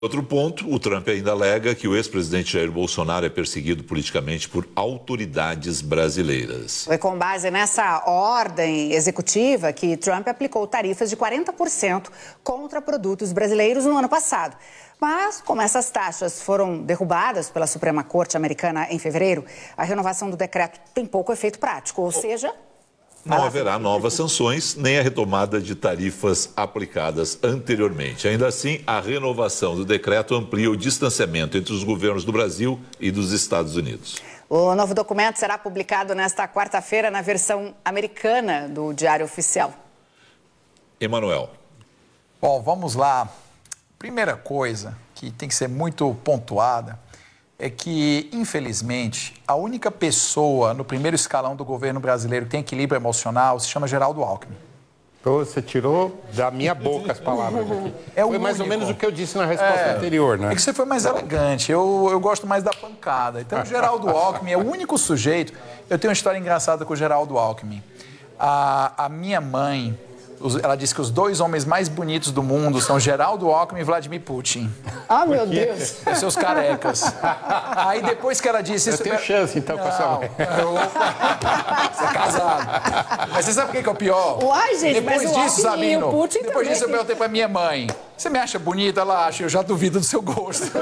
Outro ponto, o Trump ainda alega que o ex-presidente Jair Bolsonaro é perseguido politicamente por autoridades brasileiras. Foi com base nessa ordem executiva que Trump aplicou tarifas de 40% contra produtos brasileiros no ano passado. Mas, como essas taxas foram derrubadas pela Suprema Corte americana em fevereiro, a renovação do decreto tem pouco efeito prático, ou seja... Não haverá novas sanções, nem a retomada de tarifas aplicadas anteriormente. Ainda assim, a renovação do decreto amplia o distanciamento entre os governos do Brasil e dos Estados Unidos. O novo documento será publicado nesta quarta-feira na versão americana do Diário Oficial. Emanuel. Bom, vamos lá. Primeira coisa que tem que ser muito pontuada é que, infelizmente, a única pessoa no primeiro escalão do governo brasileiro que tem equilíbrio emocional se chama Geraldo Alckmin. Você tirou da minha boca as palavras aqui. Foi mais ou menos o que eu disse na resposta anterior, né? É que você foi mais elegante. Eu gosto mais da pancada. Então, o Geraldo Alckmin é o único sujeito... Eu tenho uma história engraçada com o Geraldo Alckmin. A minha mãe... Ela disse que os dois homens mais bonitos do mundo são Geraldo Alckmin e Vladimir Putin. Ah, meu Deus! Os seus carecas. Aí depois que ela disse... Eu tenho chance, então, com a sua mãe. Você é casado. Mas você sabe o que é o pior? Uai, gente, depois mas o disso, Alckmin e o Putin depois também. disso eu perguntei pra minha mãe. Você me acha bonita? Ela acha. Eu já duvido do seu gosto.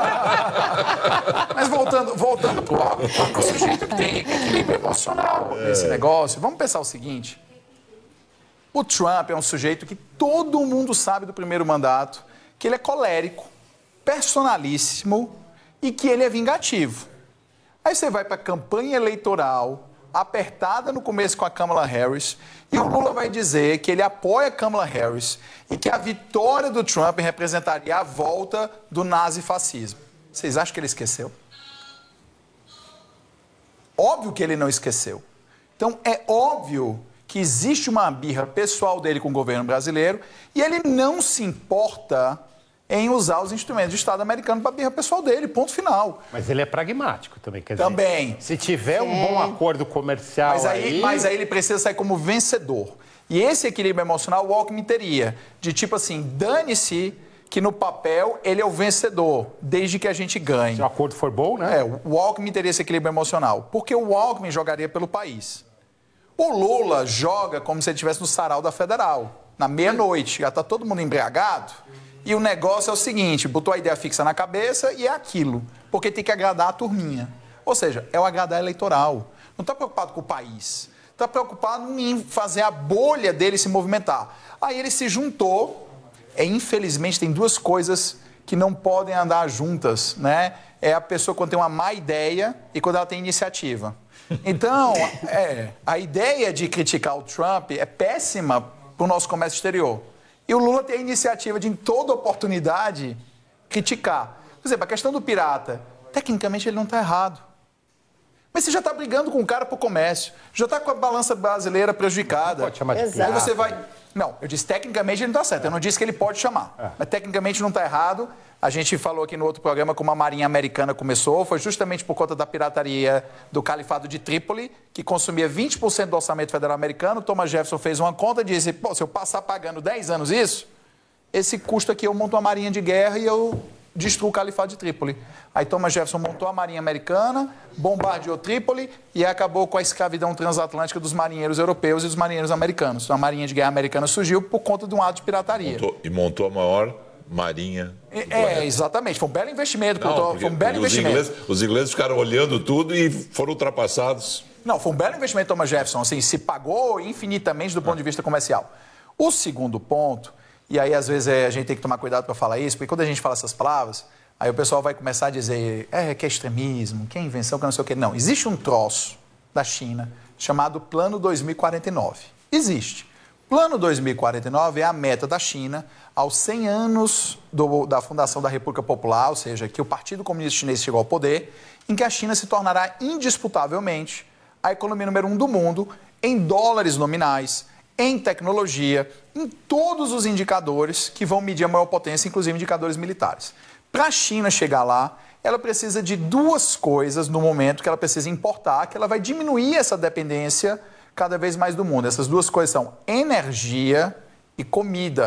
Mas voltando pro Alckmin. O sujeito que tem equilíbrio emocional nesse negócio. Vamos pensar o seguinte... O Trump é um sujeito que todo mundo sabe do primeiro mandato, que ele é colérico, personalíssimo e que ele é vingativo. Aí você vai para a campanha eleitoral, apertada no começo com a Kamala Harris, e o Lula vai dizer que ele apoia a Kamala Harris e que a vitória do Trump representaria a volta do nazifascismo. Vocês acham que ele esqueceu? Óbvio que ele não esqueceu. Então, é óbvio que existe uma birra pessoal dele com o governo brasileiro e ele não se importa em usar os instrumentos do Estado americano para a birra pessoal dele, ponto final. Mas ele é pragmático também, quer dizer... Também. Se tiver um bom acordo comercial mas aí ele precisa sair como vencedor. E esse equilíbrio emocional o Alckmin teria, de tipo assim, dane-se que no papel ele é o vencedor, desde que a gente ganhe. Se o acordo for bom, né? O Alckmin teria esse equilíbrio emocional, porque o Alckmin jogaria pelo país. O Lula joga como se ele estivesse no sarau da Federal, na meia-noite, já está todo mundo embriagado, e o negócio é o seguinte, botou a ideia fixa na cabeça e é aquilo, porque tem que agradar a turminha. Ou seja, é o agradar eleitoral. Não está preocupado com o país, está preocupado em fazer a bolha dele se movimentar. Aí ele se juntou, infelizmente tem duas coisas que não podem andar juntas, né? É a pessoa quando tem uma má ideia e quando ela tem iniciativa. Então, a ideia de criticar o Trump é péssima para o nosso comércio exterior. E o Lula tem a iniciativa de, em toda oportunidade, criticar. Por exemplo, a questão do pirata, tecnicamente ele não está errado. Mas você já está brigando com o cara por comércio, já está com a balança brasileira prejudicada. Pode chamar de Aí você vai... Não, eu disse tecnicamente ele não está certo, eu não disse que ele pode chamar. Mas tecnicamente não está errado. A gente falou aqui no outro programa como a Marinha Americana começou, foi justamente por conta da pirataria do Califado de Trípoli, que consumia 20% do orçamento federal americano. Thomas Jefferson fez uma conta e disse, pô, se eu passar pagando 10 anos isso, esse custo aqui eu monto uma marinha de guerra e eu destruo o Califado de Trípoli. Aí Thomas Jefferson montou a Marinha Americana, bombardeou Trípoli e acabou com a escravidão transatlântica dos marinheiros europeus e dos marinheiros americanos. A Marinha de Guerra Americana surgiu por conta de um ato de pirataria. Montou a maior marinha. Exatamente. Foi um belo investimento. Foi um belo investimento. Os ingleses ficaram olhando tudo e foram ultrapassados. Não, foi um belo investimento, Thomas Jefferson. Assim, se pagou infinitamente do ponto de vista comercial. O segundo ponto, e aí às vezes a gente tem que tomar cuidado para falar isso, porque quando a gente fala essas palavras, aí o pessoal vai começar a dizer que é extremismo, que é invenção, que não sei o quê. Não, existe um troço da China chamado Plano 2049. Existe. Plano 2049 é a meta da China aos 100 anos da fundação da República Popular, ou seja, que o Partido Comunista Chinês chegou ao poder, em que a China se tornará indisputavelmente a economia número 1 do mundo em dólares nominais, em tecnologia, em todos os indicadores que vão medir a maior potência, inclusive indicadores militares. Para a China chegar lá, ela precisa de duas coisas no momento que ela precisa importar, que ela vai diminuir essa dependência cada vez mais do mundo. Essas duas coisas são energia e comida.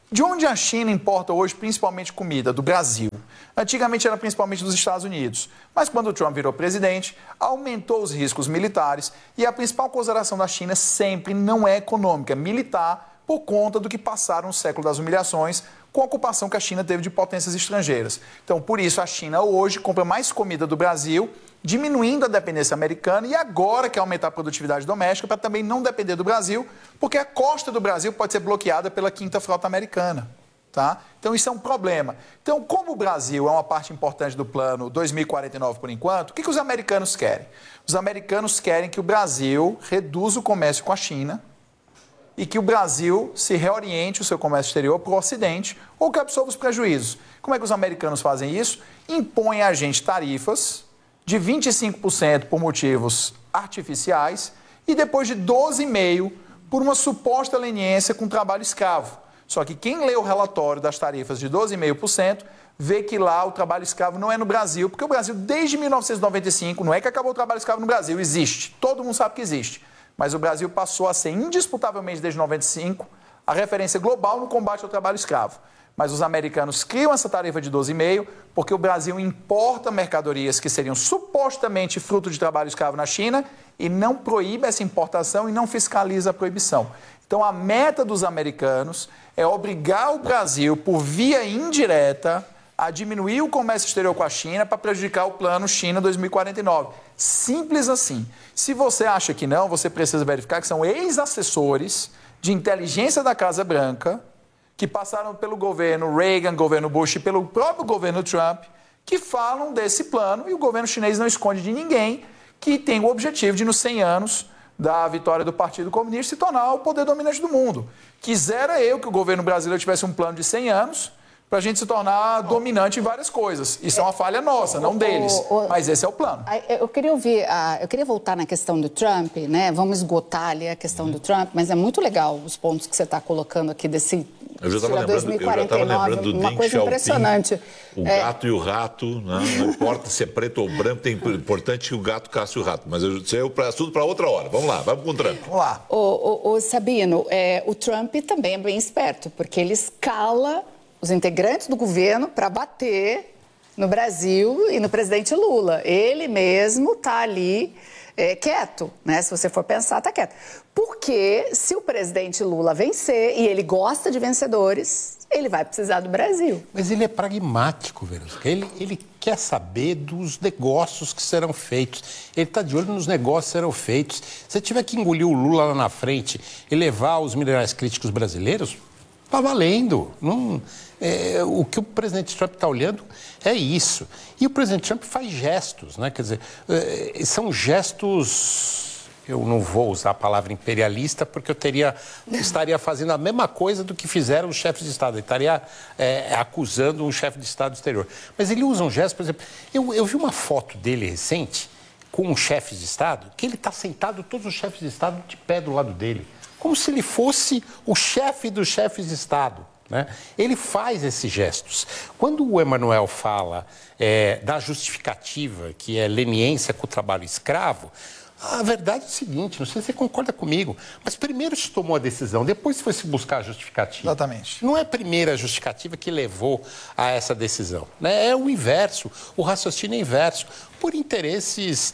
De onde a China importa hoje principalmente comida? Do Brasil. Antigamente era principalmente dos Estados Unidos. Mas quando o Trump virou presidente, aumentou os riscos militares e a principal consideração da China sempre não é econômica, é militar, por conta do que passaram no século das humilhações com a ocupação que a China teve de potências estrangeiras. Então, por isso, a China hoje compra mais comida do Brasil, diminuindo a dependência americana e agora quer aumentar a produtividade doméstica para também não depender do Brasil, porque a costa do Brasil pode ser bloqueada pela Quinta Frota Americana. Tá? Então, isso é um problema. Então, como o Brasil é uma parte importante do plano 2049 por enquanto, o que os americanos querem? Os americanos querem que o Brasil reduza o comércio com a China e que o Brasil se reoriente o seu comércio exterior para o Ocidente ou que absorva os prejuízos. Como é que os americanos fazem isso? Impõem a gente tarifas de 25% por motivos artificiais e depois de 12,5% por uma suposta leniência com trabalho escravo. Só que quem lê o relatório das tarifas de 12,5% vê que lá o trabalho escravo não é no Brasil, porque o Brasil, desde 1995, não é que acabou o trabalho escravo no Brasil, existe. Todo mundo sabe que existe. Mas o Brasil passou a ser, indisputavelmente desde 1995, a referência global no combate ao trabalho escravo. Mas os americanos criam essa tarifa de 12,5% porque o Brasil importa mercadorias que seriam supostamente fruto de trabalho escravo na China e não proíbe essa importação e não fiscaliza a proibição. Então, a meta dos americanos é obrigar o Brasil, por via indireta, a diminuir o comércio exterior com a China para prejudicar o plano China 2049. Simples assim. Se você acha que não, você precisa verificar que são ex-assessores de inteligência da Casa Branca que passaram pelo governo Reagan, governo Bush e pelo próprio governo Trump, que falam desse plano e o governo chinês não esconde de ninguém que tem o objetivo de, nos 100 anos da vitória do Partido Comunista, se tornar o poder dominante do mundo. Quisera eu que o governo brasileiro tivesse um plano de 100 anos para a gente se tornar dominante em várias coisas. Isso é uma falha nossa, não deles. Mas esse é o plano. Eu queria voltar na questão do Trump, né? Vamos esgotar ali a questão do Trump, mas é muito legal os pontos que você está colocando aqui desse... Eu já estava lembrando do uma Deng coisa impressionante. O gato e o rato, né? Não importa se é preto ou branco, é importante que o gato casse o rato. Mas isso é assunto para outra hora. Vamos lá, vamos com o Trump. Vamos lá. Sabino, o Trump também é bem esperto, porque ele escala os integrantes do governo para bater no Brasil e no presidente Lula. Ele mesmo está ali quieto, né? Se você for pensar, está quieto. Porque se o presidente Lula vencer, e ele gosta de vencedores, ele vai precisar do Brasil. Mas ele é pragmático, Verusca. Ele quer saber dos negócios que serão feitos. Ele está de olho nos negócios que serão feitos. Se tiver que engolir o Lula lá na frente e levar os minerais críticos brasileiros, está valendo. O que o presidente Trump está olhando é isso. E o presidente Trump faz gestos, né? Quer dizer, são gestos... Eu não vou usar a palavra imperialista porque estaria fazendo a mesma coisa do que fizeram os chefes de Estado. Ele estaria acusando um chefe de Estado exterior. Mas ele usa um gesto, por exemplo... Eu vi uma foto dele recente com um chefe de Estado que ele está sentado, todos os chefes de Estado de pé do lado dele. Como se ele fosse o chefe dos chefes de Estado, né? Ele faz esses gestos. Quando o Emanuel fala da justificativa, que é leniência com o trabalho escravo, a verdade é o seguinte, não sei se você concorda comigo, mas primeiro se tomou a decisão, depois se foi se buscar a justificativa. Exatamente. Não é a primeira justificativa que levou a essa decisão, né? É o inverso, o raciocínio é inverso, por interesses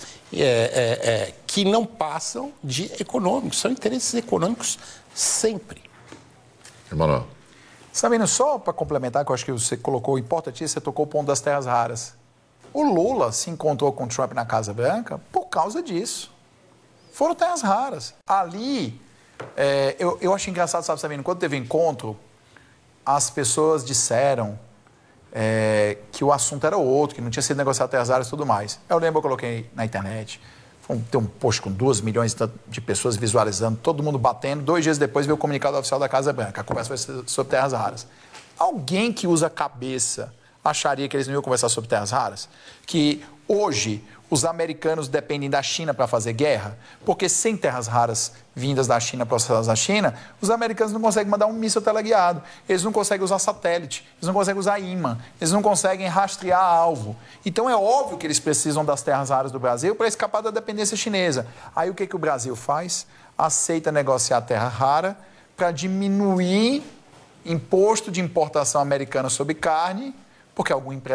que não passam de econômicos, são interesses econômicos sempre. Emanuel. Sabino, só para complementar, que eu acho que você colocou importantíssimo, você tocou o ponto das terras raras. O Lula se encontrou com o Trump na Casa Branca por causa disso. Foram terras raras. Ali, eu acho engraçado, sabe, Sabino, quando teve encontro, as pessoas disseram que o assunto era outro, que não tinha sido negociado terras raras e tudo mais. Eu lembro, eu coloquei na internet, tem um post com 2 milhões de pessoas visualizando, todo mundo batendo. 2 dias depois veio o comunicado oficial da Casa Branca. A conversa vai ser sobre terras raras. Alguém que usa a cabeça acharia que eles não iam conversar sobre terras raras? Que hoje os americanos dependem da China para fazer guerra? Porque sem terras raras vindas da China, processadas na China, os americanos não conseguem mandar um míssil teleguiado, eles não conseguem usar satélite, eles não conseguem usar imã, eles não conseguem rastrear alvo. Então é óbvio que eles precisam das terras raras do Brasil para escapar da dependência chinesa. Aí o que o Brasil faz? Aceita negociar terra rara para diminuir imposto de importação americana sobre carne, porque algum empresário